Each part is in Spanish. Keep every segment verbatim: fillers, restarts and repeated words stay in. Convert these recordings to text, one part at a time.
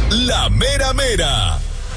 La Mera Mera.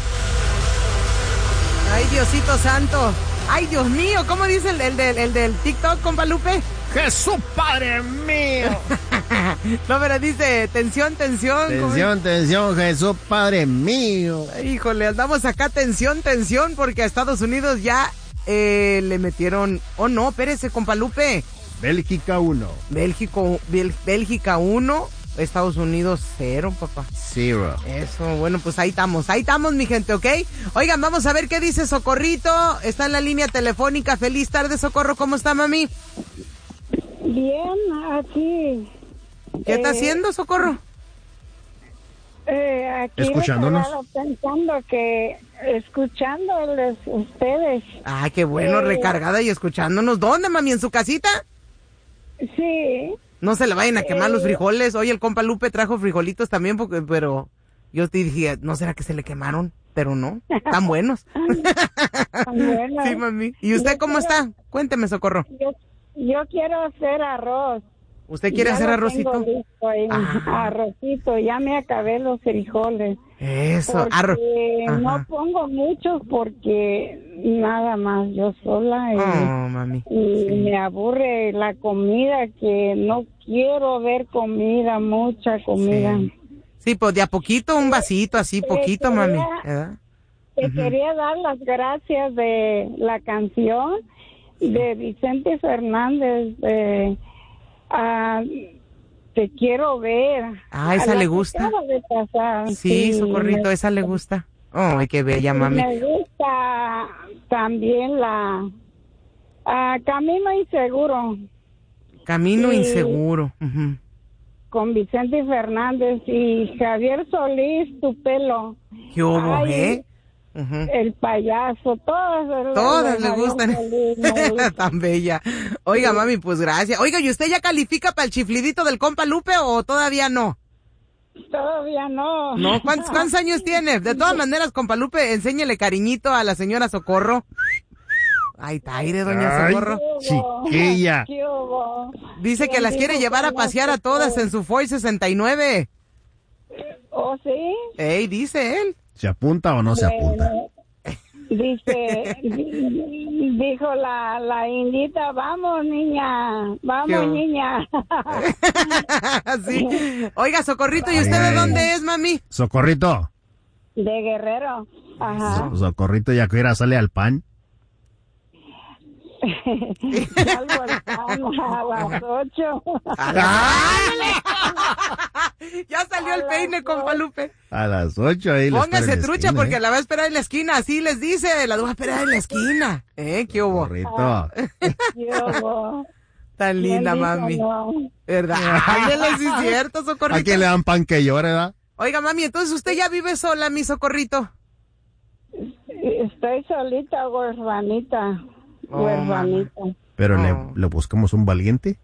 Ay, Diosito santo. Ay, Dios mío, ¿cómo dice el, el, del, el del TikTok, compa Lupe? Jesús, Padre mío. No, pero dice, tensión, tensión. Tensión, ¿cómo? tensión, Jesús, Padre mío. Híjole, andamos acá, tensión, tensión, porque a Estados Unidos ya eh, le metieron... Oh, no, espérese, compa Lupe. Bélgica uno. Bélgico, Bel, Bélgica uno, Estados Unidos cero, papá. Zero. Eso, bueno, pues ahí estamos, ahí estamos, mi gente, ¿ok? Oigan, vamos a ver qué dice Socorrito. Está en la línea telefónica. Feliz tarde, Socorro. ¿Cómo está, mami? Bien, aquí. ¿Qué está eh, haciendo, Socorro? Eh, aquí Escuchándonos. recargado, pensando que escuchándoles ustedes. Ah, qué bueno, Eh. recargada y escuchándonos. ¿Dónde, mami? ¿En su casita? Sí. No se le vayan a quemar Eh. los frijoles. Oye, el compa Lupe trajo frijolitos también, porque, pero yo te dije, ¿no será que se le quemaron? Pero no, están buenos. Bueno, Sí, mami. ¿Y usted yo cómo quiero- está? Cuénteme, Socorro. Yo, yo quiero hacer arroz. ¿Usted quiere Ya hacer lo arrocito? tengo listo ahí. Ah. Arrocito, ya me acabé los frijoles. Eso, Porque arroz. Ajá. no pongo muchos porque nada más yo sola y, Oh, mami. y Sí. me aburre la comida, que no quiero ver comida, mucha comida. Sí. Sí, pues de a poquito, un vasito así, Eh, poquito, quería- mami. ¿Verdad? Te Ujú. quería dar las gracias de la canción de Vicente Fernández de ah, Te quiero ver. Ah, ¿esa A la le que gusta? acaba de pasar. Sí, Socorrito, me- esa le gusta. Ay, qué bella, mami. Me gusta también la ah, Camino Inseguro Camino Sí. inseguro. Ujú. con Vicente Fernández y Javier Solís, Tu pelo. ¿Qué hubo, Ay, eh? Ujú. El payaso, todas. las Todas de le Javier gustan. Solís me gustan. Tan bella. Oiga, mami, pues gracias. Oiga, ¿y usted ya califica para el chiflidito del compa Lupe o todavía no? Todavía no. No, ¿cuántos, cuántos años tiene? De todas maneras, compa Lupe, enséñele cariñito a la señora Socorro. Ay, está aire, doña Ay. Socorro. Chiquilla. ¿Qué hubo? Dice que ¿Quién las quiere dijo llevar a que no pasear a se todas puede? en su Ford sesenta y nueve. ¿Oh, sí? Ey, dice él. ¿Se apunta o no se apunta? Bueno, dice, di- dijo la, la indita, vamos niña, ¿Qué vamos hubo? niña. Sí. Oiga, Socorrito, ¿y usted de Ay. dónde es, mami? Socorrito. De Guerrero. Ajá. So- Socorrito, ya que era sale al pan. Salgo al pan a las ocho. ¡Ándale! Ya salió el A peine, las compa Lupe. A las ocho ahí. le espero Póngase en la trucha esquina, porque ¿eh? la va a esperar en la esquina. Así les dice, la voy a esperar en la esquina. ¿Eh? ¿Qué hubo? Socorrito. ¿Qué hubo? Tan ¿Quién linda, dijo mami. no? ¿Verdad? Ándale, sí es cierto, ¿A Socorrito. quién le dan pan que llore, verdad? Oiga, mami, entonces usted ya vive sola, mi Socorrito. Estoy solita, huerfanita. Oh, Huerfanita. Pero Oh. le, le buscamos un valiente.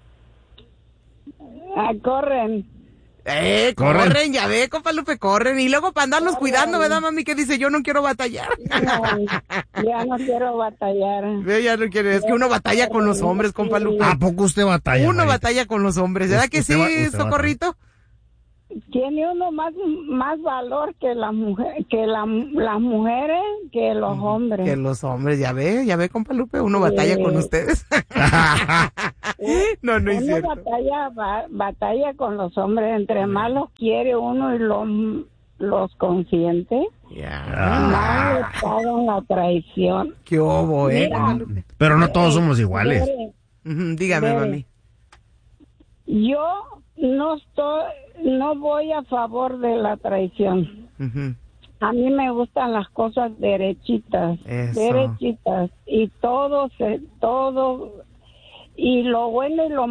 Ah, corren. Eh, corren, Corren. ya ve, compa Lupe, corren. Y luego para andarlos cuidando, ¿verdad, mami? Que dice, yo no quiero batallar. No, ya no quiero batallar. Ve, ya no quiere, es que uno batalla con los hombres, compa Lupe. ¿A poco usted batalla? Uno Marita? batalla con los hombres, ¿verdad que Usted sí, va- usted Socorrito? Tiene uno más más valor que la mujer, que la, las mujeres, que los hombres. Que los hombres, ya ve, ya ve, compa Lupe, uno batalla con ustedes. No, no es Uno cierto. batalla, ba- batalla con los hombres, entre más los quiere uno y los, los consiente, Ya. más le pagan la traición. Qué obo, ¿eh? Mira. compa Lupe? Pero no todos somos iguales. Mire, Ujú, dígame, Ve. mami. yo no estoy, no voy a favor de la traición. Ujú. A mí me gustan las cosas derechitas, Eso. derechitas, y todo, se, todo, y lo bueno y lo